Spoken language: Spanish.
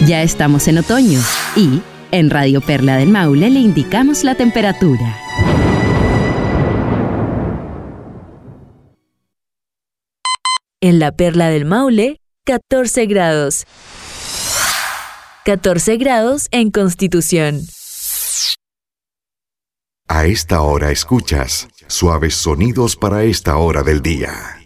Ya estamos en otoño y en Radio Perla del Maule le indicamos la temperatura. En la Perla del Maule, 14 grados. 14 grados en Constitución. A esta hora escuchas suaves sonidos para esta hora del día.